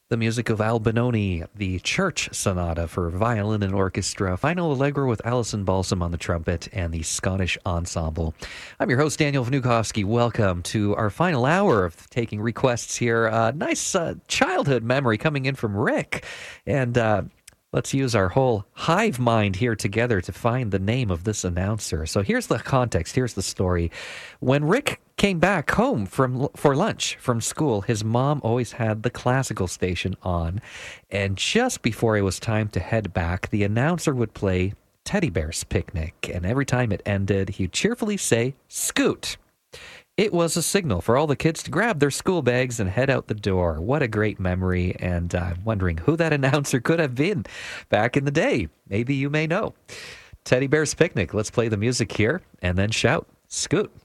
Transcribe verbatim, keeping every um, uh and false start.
The music of Al Benoni, the Church Sonata for violin and orchestra, final allegro with Alison Balsam on the trumpet, and the Scottish Ensemble. I'm your host, Daniel Vnukovsky. Welcome to our final hour of taking requests here. Uh, nice uh, childhood memory coming in from Rick. And uh, let's use our whole hive mind here together to find the name of this announcer. So here's the context. Here's the story. When Rick came back home from for lunch from school, his mom always had the classical station on, and just before it was time to head back, the announcer would play Teddy Bear's Picnic, and every time it ended, he'd cheerfully say, "Scoot." It was a signal for all the kids to grab their school bags and head out the door. What a great memory, and I'm wondering who that announcer could have been back in the day. Maybe you may know. Teddy Bear's Picnic. Let's play the music here, and then shout, "Scoot."